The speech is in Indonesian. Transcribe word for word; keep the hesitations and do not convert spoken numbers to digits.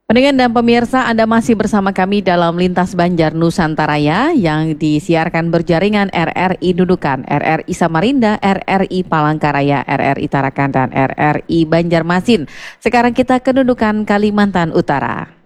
Pendengar dan pemirsa, Anda masih bersama kami dalam Lintas Banjar Nusantaraya yang disiarkan berjaringan R R I Nunukan, R R I Samarinda, R R I Palangkaraya, R R I Tarakan, dan R R I Banjarmasin. Sekarang kita ke Nunukan, Kalimantan Utara.